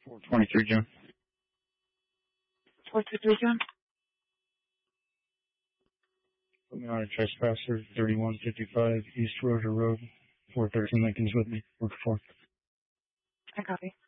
423, John. 423, John. Put me on a trespasser, 3155 East Road, 413 Lincoln's with me. Work 4. I copy.